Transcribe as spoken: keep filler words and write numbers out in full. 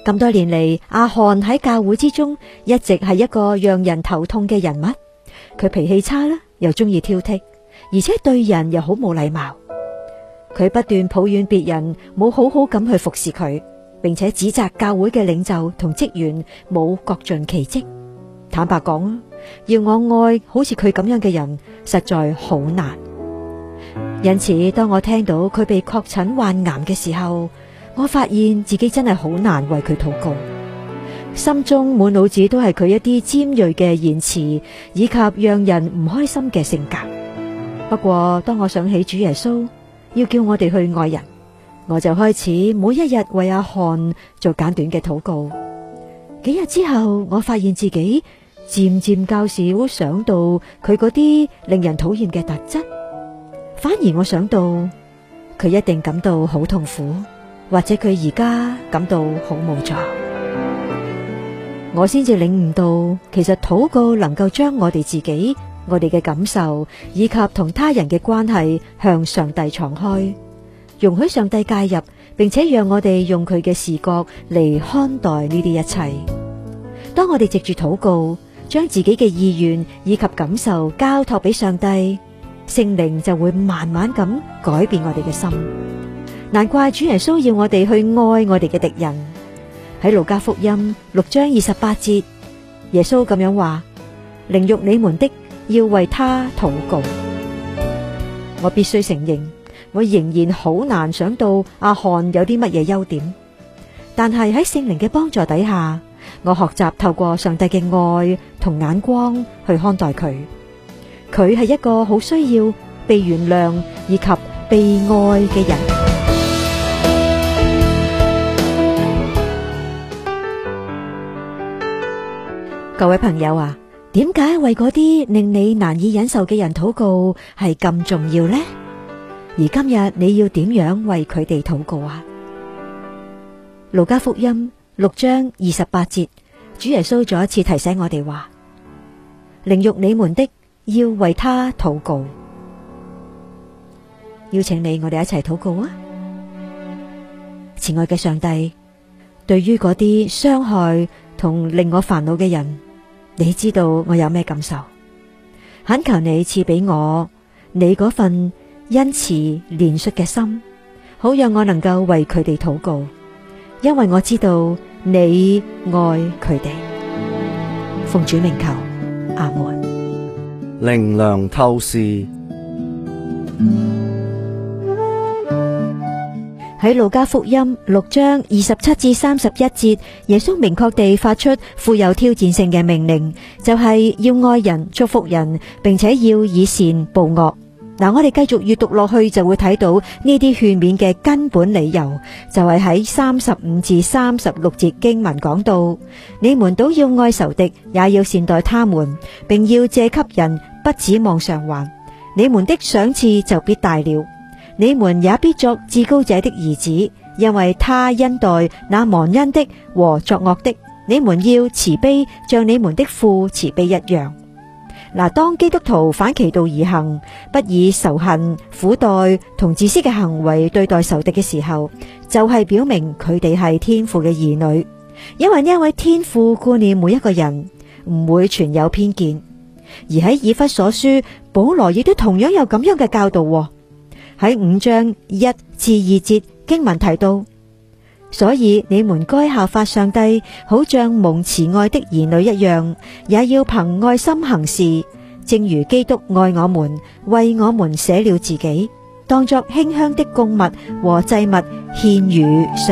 咁多年嚟，阿漢喺教會之中一直係一個讓人頭痛嘅人物。佢脾氣差啦，又中意挑剔，而且對人又好冇禮貌。佢不斷抱怨別人冇好好咁去服侍佢，並且指責教會嘅領袖同職員冇各盡其職。坦白講啊，要我愛好似佢咁樣嘅人，實在好難。因此，當我聽到佢被確診患癌嘅時候，我發現自己真係好難為佢禱告，心中滿腦子都係佢一啲尖銳嘅言辭，以及讓人唔開心嘅性格。不過，當我想起主耶穌要叫我哋去愛人，我就開始每一日為阿漢做簡短嘅禱告。幾日之後，我發現自己漸漸較少想到佢嗰啲令人討厭嘅特質，反而我想到佢一定感到好痛苦，或者佢而家感到好無助。我先至領悟到，其實禱告能夠將我哋自己、我哋嘅感受以及同他人嘅關係向上帝敞開，容許上帝介入，並且讓我哋用佢嘅視角嚟看待呢啲一切。當我哋藉住禱告，將自己嘅意願以及感受交託俾上帝，聖靈就會慢慢咁改變我哋嘅心。難怪主耶穌要我哋去愛我哋嘅敵人。喺路加福音六章二十八節，耶穌咁樣話：凌辱你們的，要為他禱告。我必須承認，我仍然好難想到阿漢有啲乜嘢優點，但係喺聖靈嘅幫助底下，我學習透過上帝嘅愛同眼光去看待佢。佢係一個好需要被原諒以及被愛嘅人。各位朋友啊，點解為嗰啲令你難以忍受嘅人禱告係咁重要呢？而今日你要點樣為佢哋禱告啊？路加福音六章二十八節，主耶穌再一次提醒我哋話：凌辱你們的，要為他禱告。邀請你，我哋一齊禱告啊！慈愛嘅上帝，對於嗰啲傷害同令我煩惱嘅人，你知道我有咩感受？懇求你賜俾我你嗰份恩慈憐恤嘅心，好讓我能夠為佢哋禱告，因為我知道你愛佢哋。奉主名求，阿門。 靈糧透視。 喺路加福音六章二十七至三十一節，耶穌明確地發出富有挑戰性嘅命令，就係要愛人、祝福人，並且要以善報惡。嗱，我哋繼續閱讀落去，就會睇到呢啲勸勉嘅根本理由，就係喺三十五至三十六節經文講到：你們都要愛仇敵，也要善待他們，並要借給人，不指望償還。你們的賞賜就必大了。你們也必作至高者的兒子，因為他恩待那忘恩的和作惡的。你們要慈悲，像你們的父慈悲一樣。嗱，當基督徒反其道而行，不以仇恨、苦待同自私嘅行為對待仇敵嘅時候，就係表明佢哋係天父嘅兒女。因為呢一位天父顧念每一個人，唔會存有偏見。而喺以弗所書，保羅亦都同樣有咁樣嘅教導。喺五章一至二節經文提到，所以你們該效法上帝，好像蒙慈愛的兒女一樣，也要憑愛心行事，正如基督愛我們，為我們捨了自己，當作馨香的供物和祭物獻與上帝。